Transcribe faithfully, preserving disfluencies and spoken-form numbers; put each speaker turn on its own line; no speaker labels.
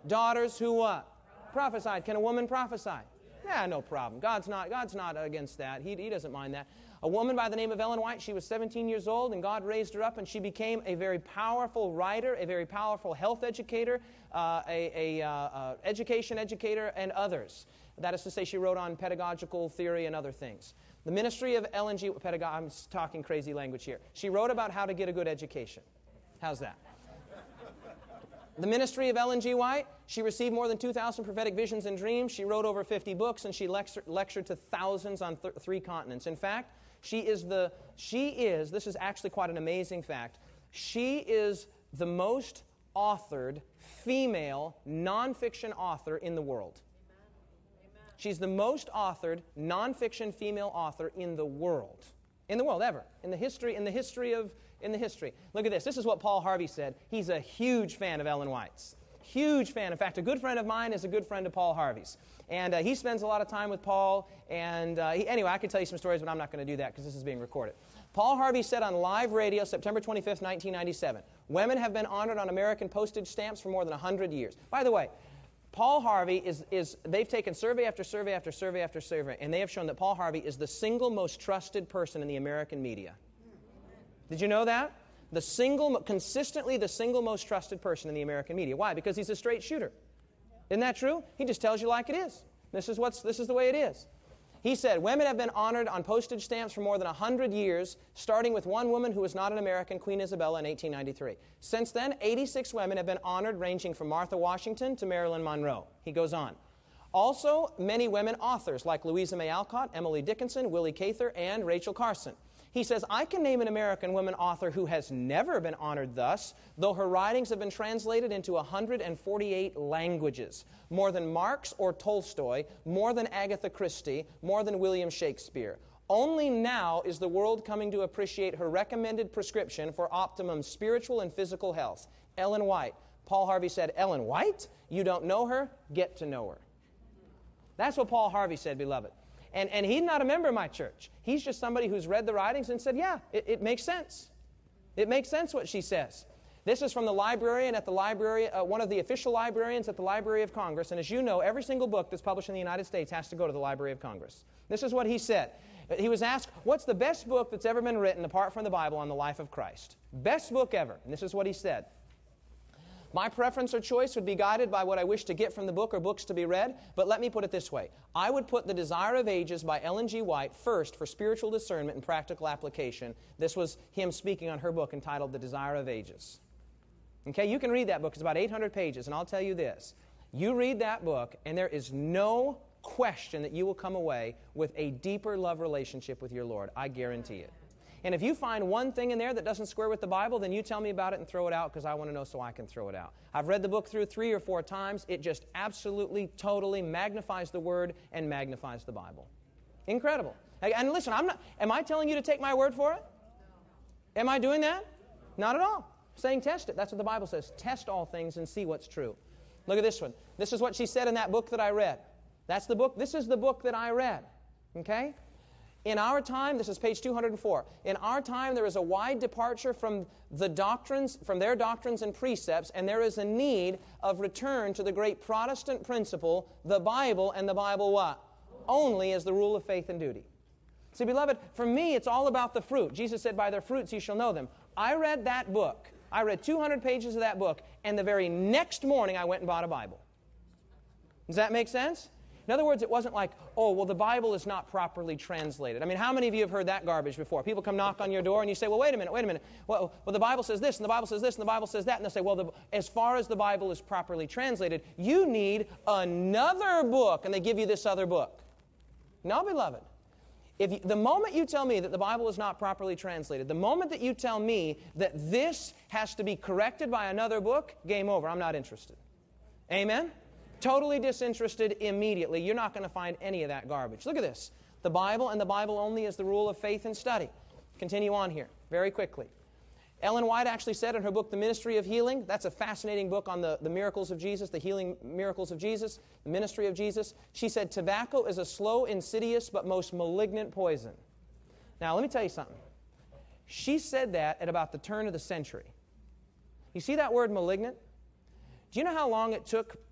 Daughters who what? Prophesied. Can a woman prophesy? Yeah, no problem. God's not, God's not against that. He, he doesn't mind that. A woman by the name of Ellen White, she was seventeen years old, and God raised her up, and she became a very powerful writer, a very powerful health educator, uh, a, a uh, uh, education educator, and others. That is to say, she wrote on pedagogical theory and other things. The ministry of Ellen G. Pedagog- I'm talking crazy language here. She wrote about how to get a good education. How's that? The ministry of Ellen G. White, she received more than two thousand prophetic visions and dreams. She wrote over fifty books, and she lectured, lectured to thousands on th- three continents. In fact, she is the, she is, this is actually quite an amazing fact, she is the most authored female nonfiction author in the world. She's the most authored nonfiction female author in the world. In the world, ever. In the history, in the history of, in the history. Look at this. This is what Paul Harvey said. He's a huge fan of Ellen White's. Huge fan. In fact, a good friend of mine is a good friend of Paul Harvey's. And uh, he spends a lot of time with Paul. And uh, he, anyway, I could tell you some stories, but I'm not going to do that because this is being recorded. Paul Harvey said on live radio, September twenty-fifth, nineteen ninety-seven, women have been honored on American postage stamps for more than one hundred years. By the way, Paul Harvey is, is, they've taken survey after survey after survey after survey, and they have shown that Paul Harvey is the single most trusted person in the American media. Did you know that? The single, consistently the single most trusted person in the American media. Why? Because he's a straight shooter. Isn't that true? He just tells you like it is. This is, what's, this is the way it is. He said, women have been honored on postage stamps for more than one hundred years, starting with one woman who was not an American, Queen Isabella, in eighteen ninety-three. Since then, eighty-six women have been honored, ranging from Martha Washington to Marilyn Monroe. He goes on. Also, many women authors like Louisa May Alcott, Emily Dickinson, Willie Cather, and Rachel Carson. He says, I can name an American woman author who has never been honored thus, though her writings have been translated into one hundred forty-eight languages, more than Marx or Tolstoy, more than Agatha Christie, more than William Shakespeare. Only now is the world coming to appreciate her recommended prescription for optimum spiritual and physical health. Ellen White. Paul Harvey said, Ellen White? You don't know her? Get to know her. That's what Paul Harvey said, beloved. And, and he's not a member of my church. He's just somebody who's read the writings and said, yeah, it, it makes sense. It makes sense what she says. This is from the librarian at the library, uh, one of the official librarians at the Library of Congress. And as you know, every single book that's published in the United States has to go to the Library of Congress. This is what he said. He was asked, what's the best book that's ever been written apart from the Bible on the life of Christ? Best book ever. And this is what he said. My preference or choice would be guided by what I wish to get from the book or books to be read, but let me put it this way. I would put The Desire of Ages by Ellen G. White first for spiritual discernment and practical application. This was him speaking on her book entitled The Desire of Ages. Okay, you can read that book. It's about eight hundred pages, and I'll tell you this. You read that book, and there is no question that you will come away with a deeper love relationship with your Lord. I guarantee it. And if you find one thing in there that doesn't square with the Bible, then you tell me about it and throw it out, because I want to know so I can throw it out. I've read the book through three or four times. It just absolutely, totally magnifies the Word and magnifies the Bible. Incredible. And listen, I'm not, am I telling you to take my word for it? Am I doing that? Not at all. Saying test it. That's what the Bible says. Test all things and see what's true. Look at this one. This is what she said in that book that I read. That's the book. This is the book that I read. Okay? In our time, this is page two hundred four. In our time, there is a wide departure from the doctrines, from their doctrines and precepts, and there is a need of return to the great Protestant principle, the Bible, and the Bible what? Only as the rule of faith and duty. See, beloved, for me, it's all about the fruit. Jesus said, by their fruits you shall know them. I read that book. I read two hundred pages of that book, and the very next morning I went and bought a Bible. Does that make sense? In other words, it wasn't like, oh, well, the Bible is not properly translated. I mean, how many of you have heard that garbage before? People come knock on your door and you say, well, wait a minute, wait a minute. Well, well the Bible says this, and the Bible says this, and the Bible says that. And they'll say, well, the, as far as the Bible is properly translated, you need another book. And they give you this other book. No, beloved. If you, the moment you tell me that the Bible is not properly translated, the moment that you tell me that this has to be corrected by another book, game over. I'm not interested. Amen? Totally disinterested immediately. You're not going to find any of that garbage. Look at this. The Bible and the Bible only is the rule of faith and study. Continue on here very quickly. Ellen White actually said in her book, The Ministry of Healing, that's a fascinating book on the, the miracles of Jesus, the healing miracles of Jesus, the ministry of Jesus. She said, tobacco is a slow, insidious, but most malignant poison. Now, let me tell you something. She said that at about the turn of the century. You see that word malignant? Do you know how long it took